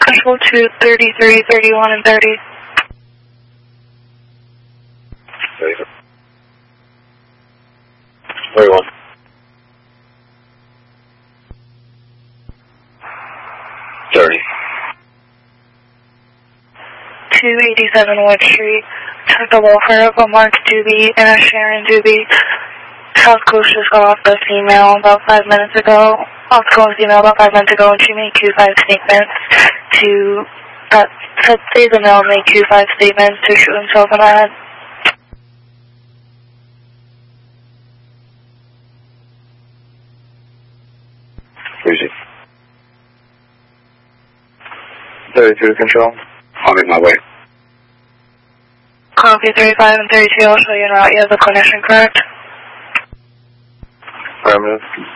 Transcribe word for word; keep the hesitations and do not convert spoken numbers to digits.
Control two, thirty-three, thirty-one, and thirty. thirty-three. thirty-one. thirty. two eighty-seven Wood Street. Check the welfare of a Mark Doobie and a Sharon Doobie. South Coast just got off the female about five minutes ago. Off the phone female about five minutes ago, and she made Q five statements to, that said they the male made Q five statements to shoot himself in the head. Freezing. thirty-two to control. I'm in my way. Copy thirty-five and thirty-two, I'll show you en route. You have the clinician, correct? Affirmative.